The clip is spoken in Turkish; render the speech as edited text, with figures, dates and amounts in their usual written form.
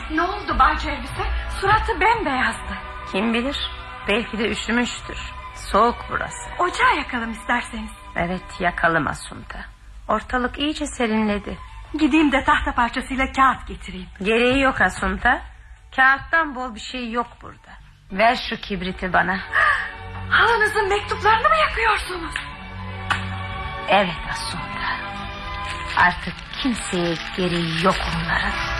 Ne oldu Bay Jervis'e? Suratı bembeyazdı. Kim bilir, belki de üşümüştür. Soğuk burası. Ocağı yakalım isterseniz. Evet, yakalım Asunta. Ortalık iyice serinledi. Gideyim de tahta parçasıyla kağıt getireyim. Gereği yok Asunta. Kağıttan bol bir şey yok burada. Ver şu kibriti bana. Halanızın mektuplarını mı yakıyorsunuz? Evet Asunta. Artık kimseye gereği yok onların.